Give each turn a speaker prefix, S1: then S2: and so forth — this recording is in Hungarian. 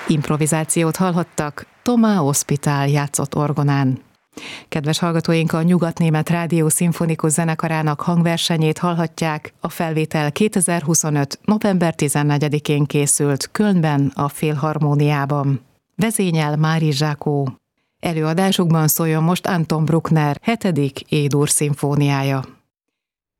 S1: Improvizációt hallhattak, Thomas Hospital játszott orgonán. Kedves hallgatóink, a Nyugatnémet Rádió Szimfonikus Zenekarának hangversenyét hallhatják. A felvétel 2025. november 14-én készült Kölnben, a Filharmóniában. Vezényel Mári Zsákó. Előadásukban szóljon most Anton Bruckner 7. E-dur szimfóniája.